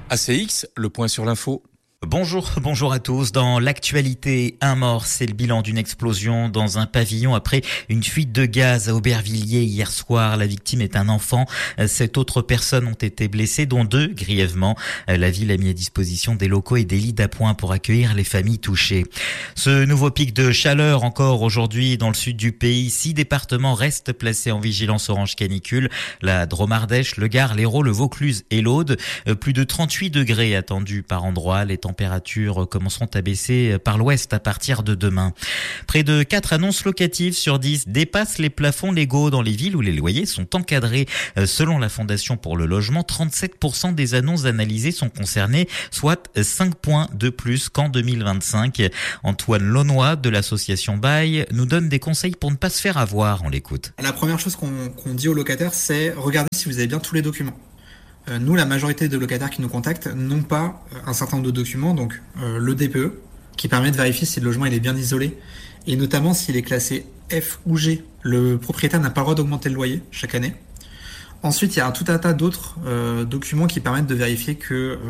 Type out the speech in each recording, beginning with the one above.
ACX, le point sur l'info. Bonjour à tous. Dans l'actualité, un mort, c'est le bilan d'une explosion dans un pavillon après une fuite de gaz à Aubervilliers hier soir. La victime est un enfant. 7 autres personnes ont été blessées, dont 2 grièvement. La ville a mis à disposition des locaux et des lits d'appoint pour accueillir les familles touchées. Ce nouveau pic de chaleur encore aujourd'hui dans le sud du pays. 6 départements restent placés en vigilance orange canicule. La Drôme-Ardèche, le Gard, l'Hérault, le Vaucluse et l'Aude. Plus de 38 degrés attendus par endroit. Les températures commenceront à baisser par l'ouest à partir de demain. Près de 4 annonces locatives sur 10 dépassent les plafonds légaux dans les villes où les loyers sont encadrés. Selon la Fondation pour le logement, 37% des annonces analysées sont concernées, soit 5 points de plus qu'en 2025. Antoine Launois de l'association Bail nous donne des conseils pour ne pas se faire avoir. On l'écoute. La première chose qu'on dit aux locataires, c'est regardez si vous avez bien tous les documents. Nous, la majorité de locataires qui nous contactent n'ont pas un certain nombre de documents, donc le DPE, qui permet de vérifier si le logement il est bien isolé, et notamment s'il est classé F ou G. Le propriétaire n'a pas le droit d'augmenter le loyer chaque année. Ensuite, il y a tout un tas d'autres documents qui permettent de vérifier que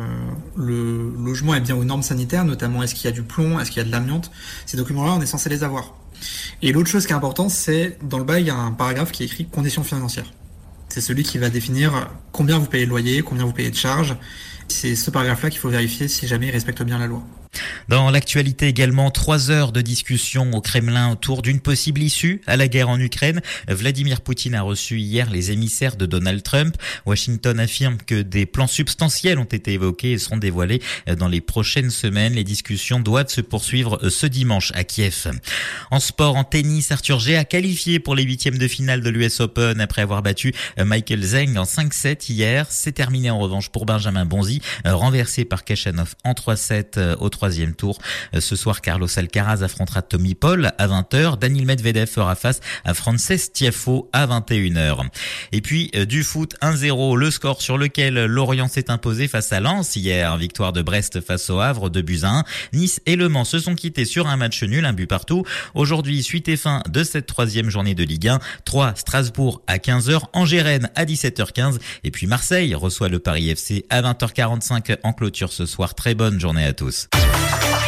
le logement est bien aux normes sanitaires, notamment est-ce qu'il y a du plomb, est-ce qu'il y a de l'amiante. Ces documents-là, on est censé les avoir. Et l'autre chose qui est importante, c'est dans le bail, il y a un paragraphe qui est écrit « conditions financières ». C'est celui qui va définir combien vous payez de loyer, combien vous payez de charges. C'est ce paragraphe-là qu'il faut vérifier si jamais il respecte bien la loi. Dans l'actualité également, 3 heures de discussion au Kremlin autour d'une possible issue à la guerre en Ukraine. Vladimir Poutine a reçu hier les émissaires de Donald Trump. Washington affirme que des plans substantiels ont été évoqués et seront dévoilés dans les prochaines semaines. Les discussions doivent se poursuivre ce dimanche à Kiev. En sport, en tennis, Arthur G a qualifié pour les 8e de finale de l'US Open après avoir battu Michael Zeng en 5-7 hier. C'est terminé en revanche pour Benjamin Bonzi, renversé par Khachanov en 3-7 au 3e tour. Ce soir, Carlos Alcaraz affrontera Tommy Paul à 20h. Daniil Medvedev fera face à Frances Tiafoe à 21h. Et puis, du foot 1-0, le score sur lequel Lorient s'est imposé face à Lens hier. Victoire de Brest face au Havre, 2-1. Nice et Le Mans se sont quittés sur un match nul, 1 but partout. Aujourd'hui, suite et fin de cette 3e journée de Ligue 1. 3, Strasbourg à 15h, Angers-Rennes à 17h15. Et puis Marseille reçoit le Paris FC à 20h45 en clôture ce soir. Très bonne journée à tous.